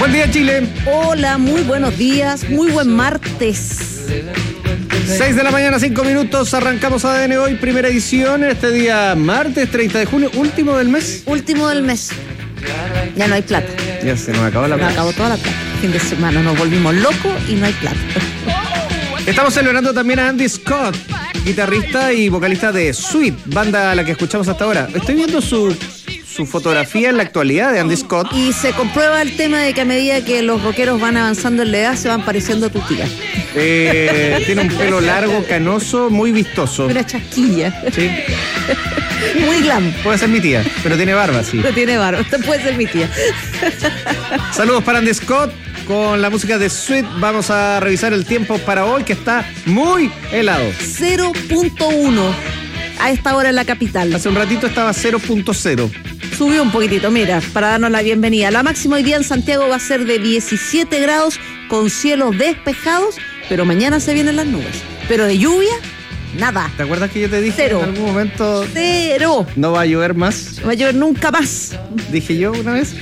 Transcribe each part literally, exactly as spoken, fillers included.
Buen día, Chile. Hola, muy buenos días, muy buen martes. seis de la mañana, cinco minutos, arrancamos A D N hoy, primera edición, este día martes treinta de junio, último del mes. Último del mes. Ya no hay plata. Ya se nos acabó la Nos plata. acabó toda la plata. Fin de semana nos volvimos locos y no hay plata. Estamos celebrando también a Andy Scott, guitarrista y vocalista de Sweet, banda a la que escuchamos hasta ahora. Estoy viendo su, su fotografía en la actualidad de Andy Scott. Y se comprueba el tema de que a medida que los rockeros van avanzando en la edad se van pareciendo a tu tía. Eh, tiene un pelo largo, canoso, muy vistoso. Una chasquilla. Sí. Muy glam. Puede ser mi tía, pero tiene barba, sí. No tiene barba. Esta puede ser mi tía. Saludos para Andy Scott. Con la música de Sweet vamos a revisar el tiempo para hoy, que está muy helado. cero punto uno a esta hora en la capital. Hace un ratito estaba cero punto cero. Subió un poquitito, mira, para darnos la bienvenida. La máxima hoy día en Santiago va a ser de diecisiete grados con cielos despejados, pero mañana se vienen las nubes. Pero de lluvia, nada. ¿Te acuerdas que yo te dije Cero. en algún momento Cero. no va a llover más? No va a llover nunca más. Dije yo una vez.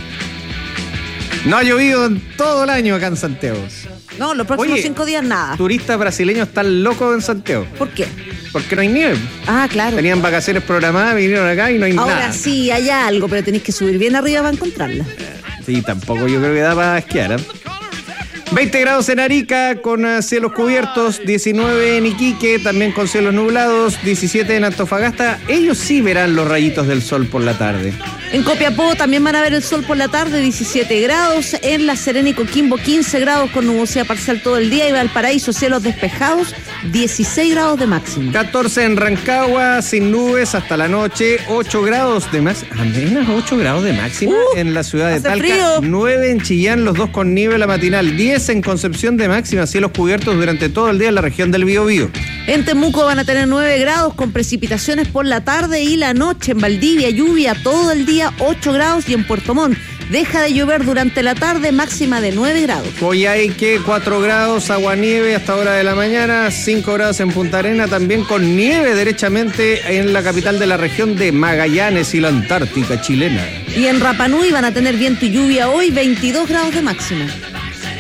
No ha llovido en todo el año acá en Santiago. No, los próximos Oye, cinco días nada. Turistas brasileños están locos en Santiago. ¿Por qué? Porque no hay nieve. Ah, claro. Tenían vacaciones programadas, vinieron acá y no hay Ahora nada. sí, hay algo, pero tenéis que subir bien arriba para encontrarla. Sí, tampoco yo creo que da para esquiar, ¿eh? veinte grados en Arica con uh, cielos cubiertos, diecinueve en Iquique, también con cielos nublados, diecisiete en Antofagasta. Ellos sí verán los rayitos del sol por la tarde. En Copiapó también van a ver el sol por la tarde, diecisiete grados. En La Serena y Coquimbo, quince grados con nubosidad parcial todo el día. Y Valparaíso, cielos despejados, dieciséis grados de máximo. catorce en Rancagua, sin nubes hasta la noche, ocho grados de máxima. Apenas ocho grados de máxima Uh, en la ciudad de hace Talca. frío. nueve en Chillán, los dos con nieve la matinal. diez en Concepción de máxima, cielos cubiertos durante todo el día en la región del Biobío. En Temuco van a tener nueve grados con precipitaciones por la tarde y la noche. En Valdivia, lluvia todo el día, ocho grados. Y en Puerto Montt deja de llover durante la tarde, máxima de nueve grados. Coyhaique, cuatro grados, aguanieve hasta hora de la mañana, cinco grados en Punta Arena, también con nieve derechamente en la capital de la región de Magallanes y la Antártica chilena. Y en Rapa Nui van a tener viento y lluvia hoy, veintidós grados de máxima.